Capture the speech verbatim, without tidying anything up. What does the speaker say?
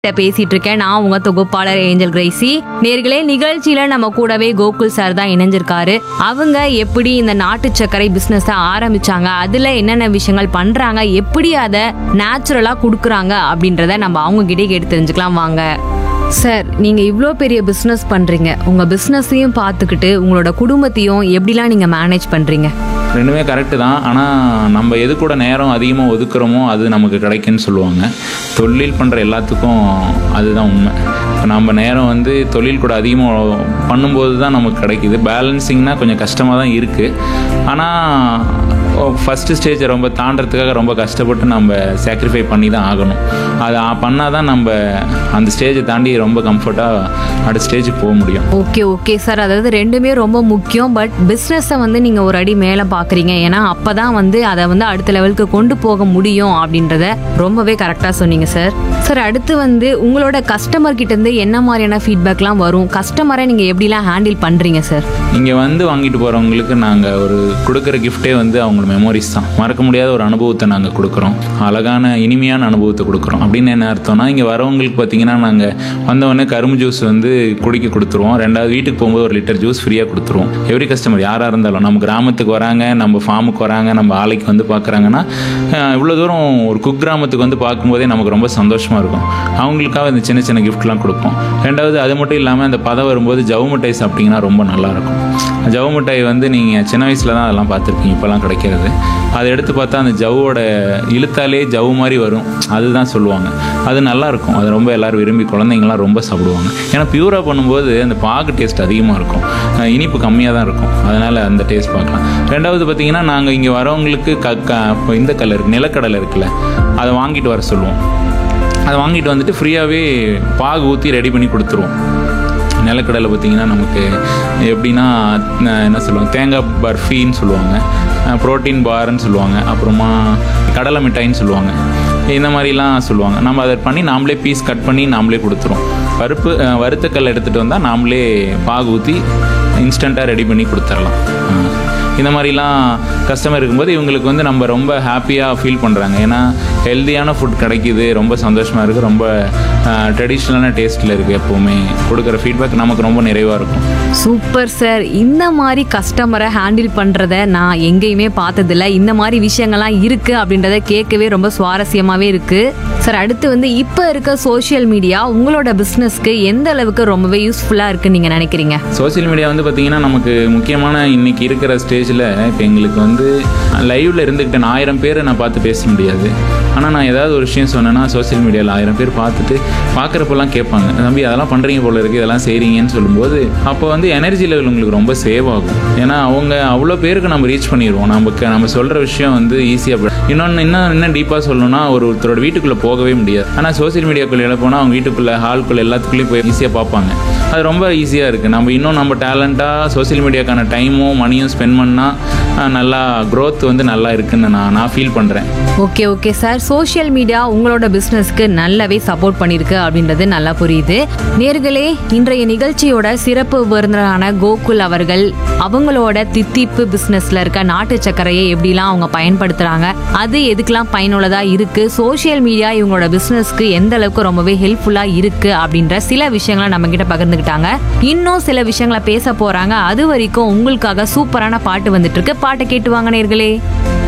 பேசிட்டு இருக்கேன். நான் உங்க தொகுப்பாளர் ஏஞ்சல் கிரேசி. நேர்களே, நிகழ்ச்சியில நம்ம கூடவே கோகுல் சார் தான் இணைஞ்சிருக்காரு. அவங்க எப்படி இந்த நாட்டு சர்க்கரை பிசினஸ் ஆரம்பிச்சாங்க, அதுல என்னென்ன விஷயங்கள் பண்றாங்க, எப்படி அதை நேச்சுரலா குடுக்குறாங்க அப்படின்றத நம்ம அவங்க கிட்டே கேட்டு தெரிஞ்சுக்கலாம் வாங்க. சார், நீங்க இவ்வளோ பெரிய பிசினஸ் பண்றீங்க. உங்க பிசினஸையும் பார்த்துக்கிட்டு உங்களோட குடும்பத்தையும் எப்படிலாம் நீங்க மேனேஜ் பண்றீங்க? ரெண்டுமே கரெக்டு தான். ஆனால் நம்ம எது கூட நேரம் அதிகமாக ஒதுக்குறோமோ அது நமக்கு கிடைக்குன்னு சொல்லுவாங்க. தொழில் பண்ணுற எல்லாத்துக்கும் அதுதான் உண்மை. இப்போ நம்ம நேரம் வந்து தொழில் கூட அதிகமாக பண்ணும்போது தான் நமக்கு கிடைக்கிது. பேலன்சிங்னால் கொஞ்சம் கஷ்டமாக தான் இருக்குது. ஆனால் ஃபஸ்ட்டு ஸ்டேஜை ரொம்ப தாண்டறதுக்காக ரொம்ப கஷ்டப்பட்டு நம்ம சாக்ரிஃபை பண்ணி தான் ஆகணும். அதை பண்ணால் தான் நம்ம அந்த ஸ்டேஜை தாண்டி ரொம்ப கம்ஃபர்ட்டாக அடுத்த ஸ்டேஜுக்கு போக முடியும். ஓகே ஓகே சார், அதாவது ரெண்டுமே ரொம்ப முக்கியம். பட் பிஸ்னஸை வந்து நீங்கள் ஒரு அடி மேலே பார்க்குறீங்க. ஏன்னா அப்போ தான் வந்து அதை வந்து அடுத்த லெவலுக்கு கொண்டு போக முடியும் அப்படின்றத ரொம்பவே கரெக்டாக சொன்னீங்க சார். சார், அடுத்து வந்து உங்களோட கஸ்டமர் கிட்டேருந்து என்ன மாதிரியான ஃபீட்பேக்லாம் வரும்? கஸ்டமரை நீங்கள் எப்படிலாம் ஹேண்டில் பண்ணுறீங்க சார்? இங்கே வந்து வாங்கிட்டு போகிறவங்களுக்கு நாங்கள் ஒரு கொடுக்குற கிஃப்டே வந்து அவங்க மெமரிஸ் தான். மறக்க முடியாத ஒரு அனுபவத்தை நாங்கள் கொடுக்குறோம். அழகான இனிமையான அனுபவத்தை கொடுக்குறோம். அப்படின்னு என்ன அர்த்தம்னா, இங்கே வரவங்களுக்கு பார்த்தீங்கன்னா நாங்கள் வந்தவொடனே கரும்பு ஜூஸ் வந்து குடிக்க கொடுத்துருவோம். ரெண்டாவது வீட்டுக்கு போகும்போது ஒரு லிட்டர் ஜூஸ் ஃப்ரீயாக கொடுத்துருவோம். எவ்ரி கஸ்டமர் யாராக இருந்தாலும் நம்ம கிராமத்துக்கு வராங்க, நம்ம ஃபார்முக்கு வராங்க, நம்ம ஆலைக்கு வந்து பார்க்குறாங்கன்னா, இவ்வளோ தூரம் ஒரு குக் கிராமத்துக்கு வந்து பார்க்கும்போதே நமக்கு ரொம்ப சந்தோஷமாக இருக்கும். அவங்களுக்காக இந்த சின்ன சின்ன கிஃப்ட்லாம் கொடுப்போம். ரெண்டாவது அது மட்டும் இல்லாமல் அந்த பதம் வரும்போது ஜவு மிட்டாய் சாப்பிட்டிங்கன்னா ரொம்ப நல்லாயிருக்கும். ஜவு மிட்டாய் வந்து நீங்கள் சின்ன வயசில் தான் அதெல்லாம் பார்த்துருப்பீங்க, இப்போலாம் கிடைக்கிறது. அதை எடுத்து பார்த்தா அந்த ஜவ்வோட இழுத்தாலே ஜவு மாதிரி வரும், அதுதான் சொல்லுவாங்க. அது நல்லாயிருக்கும். அது ரொம்ப எல்லோரும் விரும்பி குழந்தைங்களாம் ரொம்ப சாப்பிடுவாங்க. ஏன்னா பியூராக பண்ணும்போது அந்த பாகு டேஸ்ட் அதிகமாக இருக்கும், இனிப்பு கம்மியாக தான் இருக்கும். அதனால் அந்த டேஸ்ட் பார்க்கலாம். ரெண்டாவது பார்த்திங்கன்னா, நாங்கள் இங்கே வரவங்களுக்கு க இப்போ இந்த கலர் நிலக்கடலை இருக்குல்ல, அதை வாங்கிட்டு வர சொல்லுவோம். அதை வாங்கிட்டு வந்துட்டு ஃப்ரீயாகவே பாகு ஊற்றி ரெடி பண்ணி கொடுத்துருவோம். நிலக்கடலை பார்த்திங்கன்னா நமக்கு எப்படின்னா என்ன சொல்லுவாங்க, தேங்காய் பர்ஃபின்னு சொல்லுவாங்க, ப்ரோட்டீன் பார்ன்னு சொல்லுவாங்க, அப்புறமா கடலை மிட்டாயின்னு சொல்லுவாங்க. இந்த மாதிரிலாம் சொல்லுவாங்க. நம்ம அதை பண்ணி நாமளே பீஸ் கட் பண்ணி நாமளே கொடுத்துருவோம். பருப்பு வறுத்தக்கல் எடுத்துகிட்டு வந்தால் நாமளே பாகு ஊற்றி இன்ஸ்டண்ட்டாக ரெடி பண்ணி கொடுத்துடலாம். இந்த மாதிரிலாம் கஸ்டமர் இருக்கும்போது இவங்களுக்கு வந்து நம்ம ரொம்ப ஹாப்பியாக ஃபீல் பண்ணுறாங்க. ஏன்னா ஹெல்த்தியான ஃபுட் கிடைக்கிது, ரொம்ப சந்தோஷமாக இருக்குது, ரொம்ப ட்ரெடிஷ்னலான டேஸ்ட்டில் இருக்குது. எப்போவுமே கொடுக்குற ஃபீட்பேக் நமக்கு ரொம்ப நிறைவாக இருக்கும். Super sir. இந்த மாதிரி கஸ்டமரை ஹேண்டில் பண்ணுறத நான் எங்கேயுமே பார்த்ததில்ல. இந்த மாதிரி விஷயங்கள்லாம் இருக்குது அப்படின்றத கேட்கவே ரொம்ப சுவாரஸ்யமாகவே இருக்குது சார். அடுத்து வந்து இப்போ இருக்க சோஷியல் மீடியா உங்களோட பிஸ்னஸ்க்கு எந்த அளவுக்கு ரொம்பவே யூஸ்ஃபுல்லாக இருக்குன்னு நீங்கள் நினைக்கிறீங்க? சோஷியல் மீடியா வந்து பார்த்திங்கன்னா நமக்கு முக்கியமான இன்றைக்கி இருக்கிற ஸ்டேஜில் இப்போ எங்களுக்கு வந்து லைவில் இருந்துக்கிட்டேன் ஆயிரம் பேரை நான் பார்த்து பேச முடியாது. ஆனால் நான் ஏதாவது ஒரு விஷயம் சொன்னேன்னா சோஷியல் மீடியாவில் ஆயிரம் பேர் பார்த்துட்டு பார்க்குறப்பெல்லாம் கேட்பாங்க, தம்பி அதெல்லாம் பண்ணுறீங்க போல இருக்குது, இதெல்லாம் செய்கிறீங்கன்னு சொல்லும்போது அப்போ வந்து எனர்ஜி லெவல் உங்களுக்கு ரொம்ப சேவ் ஆகும். ஏன்னா அவங்க அவ்வளோ பேருக்கு நம்ம ரீச் பண்ணிடுவோம். நமக்கு நம்ம சொல்கிற விஷயம் வந்து ஈஸியாக. இன்னொன்று இன்னும் இன்னும் டீப்பாக சொல்லணும்னா, ஒரு ஒருத்தரோட வீட்டுக்குள்ளே போகவே முடியாது. ஆனால் சோஷியல் மீடியாக்குள்ளே போனால் அவங்க வீட்டுக்குள்ளே ஹால்குள்ளே எல்லாத்துக்குள்ளேயும் போய் ஈஸியாக பார்ப்பாங்க. அது ரொம்ப ஈஸியாக இருக்குது. நம்ம இன்னும் நம்ம டேலண்ட்டாக சோஷியல் மீடியாக்கான டைமும் மணியும் ஸ்பெண்ட் பண்ணால் நல்லா க்ரோத் வந்து நல்லா இருக்குன்னு நான் நான் ஃபீல் பண்ணுறேன். Okay okay sir, social media உங்களோட பிஸ்னஸ்க்கு நல்லாவே சப்போர்ட் பண்ணியிருக்கு அப்படின்றது நல்லா புரியுது. நேர்களே, இன்றைய நிகழ்ச்சியோட சிறப்பு விருந்தினரான கோகுல் அவர்கள் அவங்களோட தித்திப்பு பிஸ்னஸில் இருக்க நாட்டு சர்க்கரையை எப்படிலாம் அவங்க பயன்படுத்துகிறாங்க, அது எதுக்கெல்லாம் பயனுள்ளதாக இருக்குது, சோஷியல் மீடியா இவங்களோட பிஸ்னஸ்க்கு எந்த அளவுக்கு ரொம்பவே ஹெல்ப்ஃபுல்லாக இருக்குது அப்படின்ற சில விஷயங்களை நம்மக்கிட்ட பகிர்ந்துக்கிட்டாங்க. இன்னும் சில விஷயங்களை பேச போகிறாங்க. அது வரைக்கும் உங்களுக்காக சூப்பரான பாட்டு வந்துட்டு இருக்கு. பாட்டை கேட்டு வாங்க நேர்களே.